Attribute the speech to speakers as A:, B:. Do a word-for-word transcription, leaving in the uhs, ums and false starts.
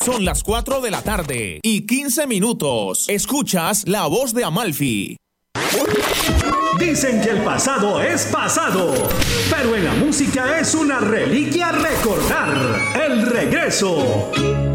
A: Son las cuatro de la tarde y quince minutos. Escuchas La Voz de Amalfi.
B: Dicen que el pasado es pasado, pero en la música es una reliquia recordar. El regreso.